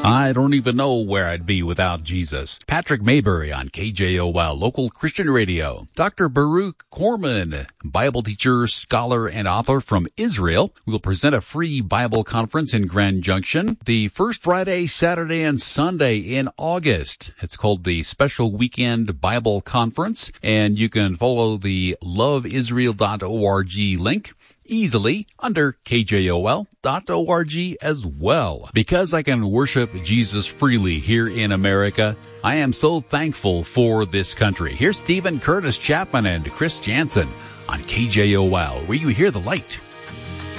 I don't even know where I'd be without Jesus. Patrick Maybury on KJOL, local Christian radio. Dr. Baruch Korman, Bible teacher, scholar, and author from Israel, will present a free Bible conference in Grand Junction the first Friday, Saturday, and Sunday in August. It's called the Special Weekend Bible Conference, and you can follow the loveisrael.org link easily under KJOL.org as well. Because I can worship Jesus freely here in America, I am so thankful for this country. Here's Stephen Curtis Chapman and Chris Jansen on KJOL, where you hear the light.